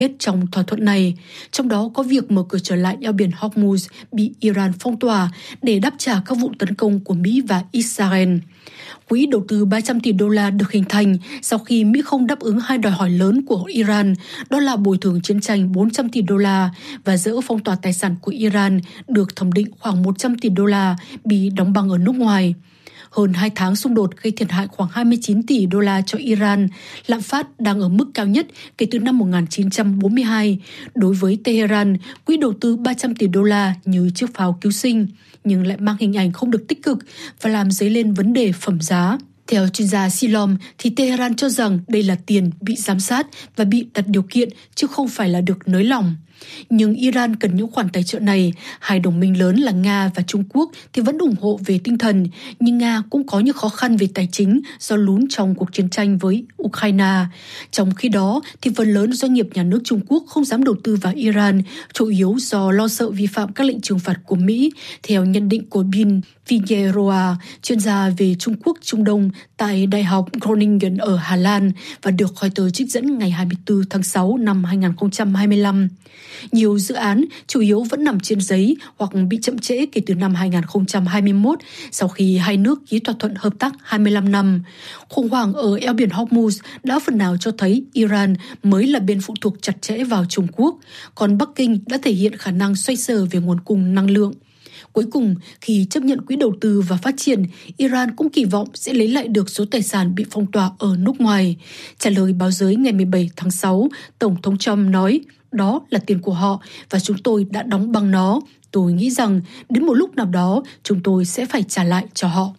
trong thỏa thuận này, trong đó có việc mở cửa trở lại eo biển Hormuz bị Iran phong tỏa để đáp trả các vụ tấn công của Mỹ và Israel. Quỹ đầu tư 300 tỷ đô la được hình thành sau khi Mỹ không đáp ứng hai đòi hỏi lớn của Iran, đó là bồi thường chiến tranh 400 tỷ đô la và dỡ phong tỏa tài sản của Iran được thẩm định khoảng 100 tỷ đô la bị đóng băng ở nước ngoài. Hơn 2 tháng xung đột gây thiệt hại khoảng 29 tỷ đô la cho Iran, lạm phát đang ở mức cao nhất kể từ năm 1942. Đối với Tehran, quỹ đầu tư 300 tỷ đô la như chiếc pháo cứu sinh, nhưng lại mang hình ảnh không được tích cực và làm dấy lên vấn đề phẩm giá. Theo chuyên gia Silom, thì Tehran cho rằng đây là tiền bị giám sát và bị đặt điều kiện chứ không phải là được nới lỏng. Nhưng Iran cần những khoản tài trợ này. Hai đồng minh lớn là Nga và Trung Quốc thì vẫn ủng hộ về tinh thần, nhưng Nga cũng có những khó khăn về tài chính do lún trong cuộc chiến tranh với Ukraine. Trong khi đó, thì phần lớn doanh nghiệp nhà nước Trung Quốc không dám đầu tư vào Iran, chủ yếu do lo sợ vi phạm các lệnh trừng phạt của Mỹ, theo nhận định của Bin Figueroa, chuyên gia về Trung Quốc Trung Đông tại Đại học Groningen ở Hà Lan và được Reuters trích dẫn ngày 24 tháng 6 năm 2025. Nhiều dự án chủ yếu vẫn nằm trên giấy hoặc bị chậm trễ kể từ năm 2021 sau khi hai nước ký thỏa thuận hợp tác 25 năm. Khủng hoảng ở eo biển Hormuz đã phần nào cho thấy Iran mới là bên phụ thuộc chặt chẽ vào Trung Quốc, còn Bắc Kinh đã thể hiện khả năng xoay sở về nguồn cung năng lượng. Cuối cùng, khi chấp nhận quỹ đầu tư và phát triển, Iran cũng kỳ vọng sẽ lấy lại được số tài sản bị phong tỏa ở nước ngoài. Trả lời báo giới ngày 17 tháng 6, Tổng thống Trump nói, đó là tiền của họ và chúng tôi đã đóng băng nó. Tôi nghĩ rằng đến một lúc nào đó chúng tôi sẽ phải trả lại cho họ.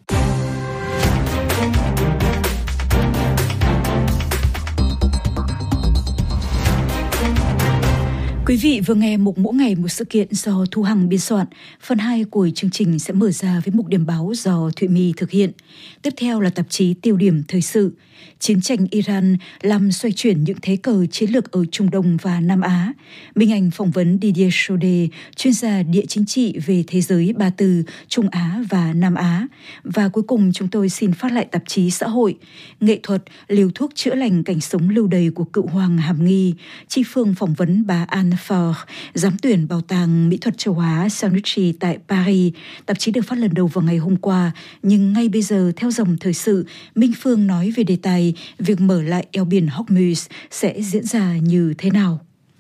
Quý vị vừa nghe mục Mỗi ngày một sự kiện do Thu Hằng biên soạn. Phần 2 của chương trình sẽ mở ra với mục điểm báo do Thụy My thực hiện. Tiếp theo là tạp chí Tiêu điểm thời sự. Chiến tranh Iran làm xoay chuyển những thế cờ chiến lược ở Trung Đông và Nam Á. Minh Anh phỏng vấn Didier Chaudet, chuyên gia địa chính trị về thế giới ba từ Trung Á và Nam Á. Và cuối cùng chúng tôi xin phát lại tạp chí Xã hội. Nghệ thuật, liều thuốc chữa lành cảnh sống lưu đày của cựu hoàng Hàm Nghi. Chi Phương phỏng vấn bà Anne Faure, giám tuyển Bảo tàng Mỹ thuật châu Á Saint-Lucie tại Paris. Tạp chí được phát lần đầu vào ngày hôm qua, nhưng ngay bây giờ theo dòng thời sự, Minh Phương nói về đề tài việc mở lại eo biển Hormuz sẽ diễn ra như thế nào.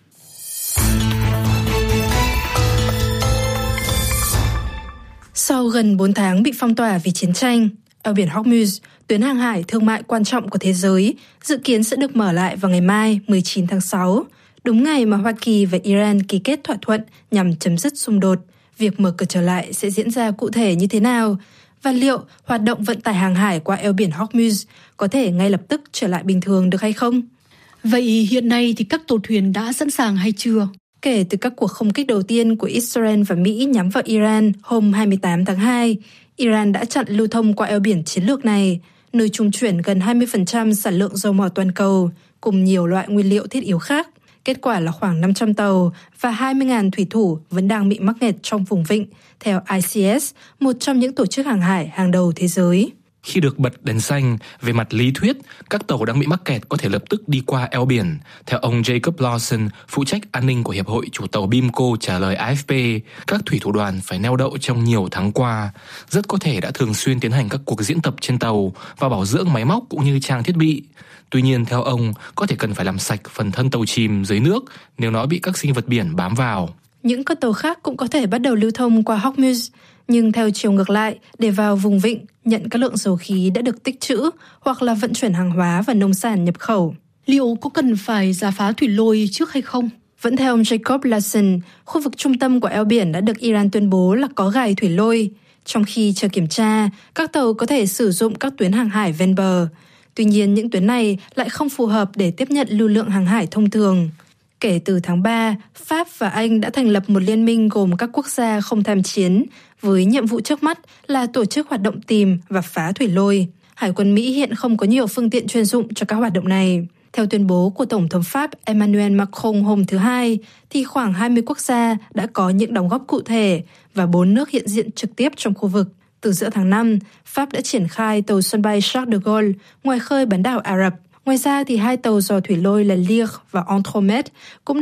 Sau gần 4 tháng bị phong tỏa vì chiến tranh, eo biển Hormuz, tuyến hàng hải thương mại quan trọng của thế giới, dự kiến sẽ được mở lại vào ngày mai 19 tháng 6, đúng ngày mà Hoa Kỳ và Iran ký kết thỏa thuận nhằm chấm dứt xung đột. Việc mở cửa trở lại sẽ diễn ra cụ thể như thế nào? Và liệu hoạt động vận tải hàng hải qua eo biển Hormuz có thể ngay lập tức trở lại bình thường được hay không? Vậy hiện nay thì các tàu thuyền đã sẵn sàng hay chưa? Kể từ các cuộc không kích đầu tiên của Israel và Mỹ nhắm vào Iran hôm 28 tháng 2, Iran đã chặn lưu thông qua eo biển chiến lược này, nơi trung chuyển gần 20% sản lượng dầu mỏ toàn cầu, cùng nhiều loại nguyên liệu thiết yếu khác. Kết quả là khoảng 500 tàu và 20.000 thủy thủ vẫn đang bị mắc kẹt trong vùng vịnh, theo ICS, một trong những tổ chức hàng hải hàng đầu thế giới. Khi được bật đèn xanh, về mặt lý thuyết, các tàu đang bị mắc kẹt có thể lập tức đi qua eo biển. Theo ông Jacob Lawson, phụ trách an ninh của Hiệp hội Chủ tàu BIMCO trả lời AFP, các thủy thủ đoàn phải neo đậu trong nhiều tháng qua. Rất có thể đã thường xuyên tiến hành các cuộc diễn tập trên tàu và bảo dưỡng máy móc cũng như trang thiết bị. Tuy nhiên, theo ông, có thể cần phải làm sạch phần thân tàu chìm dưới nước nếu nó bị các sinh vật biển bám vào. Những con tàu khác cũng có thể bắt đầu lưu thông qua Hormuz, nhưng theo chiều ngược lại, để vào vùng vịnh, nhận các lượng dầu khí đã được tích trữ hoặc là vận chuyển hàng hóa và nông sản nhập khẩu. Liệu có cần phải rà phá thủy lôi trước hay không? Vẫn theo ông Jacob Lawson, khu vực trung tâm của eo biển đã được Iran tuyên bố là có gài thủy lôi. Trong khi chờ kiểm tra, các tàu có thể sử dụng các tuyến hàng hải ven bờ. Tuy nhiên, những tuyến này lại không phù hợp để tiếp nhận lưu lượng hàng hải thông thường. Kể từ tháng 3, Pháp và Anh đã thành lập một liên minh gồm các quốc gia không tham chiến, với nhiệm vụ trước mắt là tổ chức hoạt động tìm và phá thủy lôi. Hải quân Mỹ hiện không có nhiều phương tiện chuyên dụng cho các hoạt động này. Theo tuyên bố của Tổng thống Pháp Emmanuel Macron hôm thứ Hai, thì khoảng 20 quốc gia đã có những đóng góp cụ thể và 4 nước hiện diện trực tiếp trong khu vực. Từ giữa tháng 5, Pháp đã triển khai tàu sân bay Charles de Gaulle ngoài khơi bán đảo Ả Rập, Ngoài ra thì hai tàu dò thủy lôi là Lyre và Andromède cũng